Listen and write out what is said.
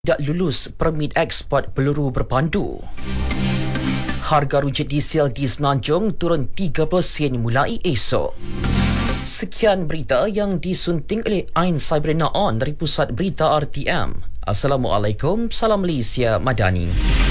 tidak lulus permit ekspor peluru berpandu. Harga rujak diesel di Semenanjung turun 30 sen mulai esok. Sekian berita yang disunting oleh Ain Sabrina On dari Pusat Berita RTM. Assalamualaikum, salam Malaysia Madani.